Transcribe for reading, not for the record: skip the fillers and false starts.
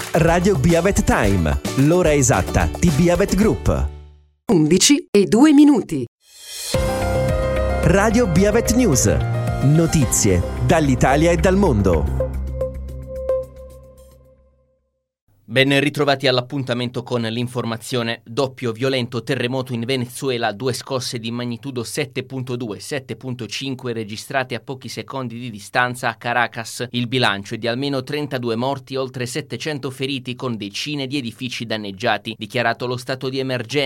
Radio Biavet Time, l'ora esatta di Biavet Group. 11:02. Radio Biavet News, notizie dall'Italia e dal mondo. Ben ritrovati all'appuntamento con l'informazione. Doppio violento terremoto in Venezuela, 2 scosse di magnitudo 7.2, 7.5 registrate a pochi secondi di distanza a Caracas. Il bilancio è di almeno 32 morti, oltre 700 feriti con decine di edifici danneggiati. Dichiarato lo stato di emergenza